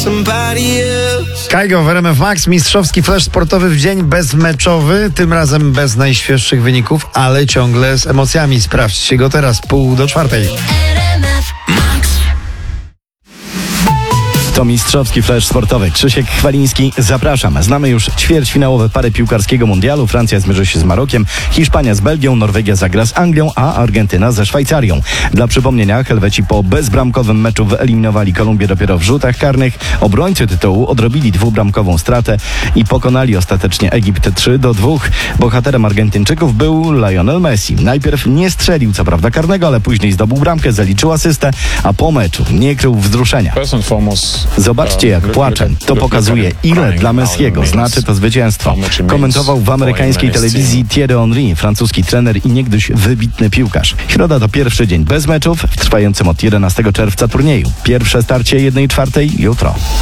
Kaigo w RMF Max, mistrzowski flash sportowy w dzień bezmeczowy, tym razem bez najświeższych wyników, ale ciągle z emocjami. Sprawdźcie go teraz, 3:30. To mistrzowski flash sportowy. Krzysiek Chwaliński, zapraszam. Znamy już ćwierćfinałowe pary piłkarskiego mundialu. Francja zmierzy się z Marokiem, Hiszpania z Belgią, Norwegia zagra z Anglią, a Argentyna ze Szwajcarią. Dla przypomnienia, Helweci po bezbramkowym meczu wyeliminowali Kolumbię dopiero w rzutach karnych. Obrońcy tytułu odrobili dwubramkową stratę i pokonali ostatecznie Egipt 3-2. Bohaterem Argentyńczyków był Lionel Messi. Najpierw nie strzelił co prawda karnego, ale później zdobył bramkę, zaliczył asystę, a po meczu nie krył wzruszenia. Zobaczcie, jak płacze. To pokazuje, ile dla Messiego znaczy to zwycięstwo. Komentował w amerykańskiej telewizji Thierry Henry, francuski trener i niegdyś wybitny piłkarz. Środa to pierwszy dzień bez meczów w trwającym od 11 czerwca turnieju. Pierwsze starcie 1/4 jutro.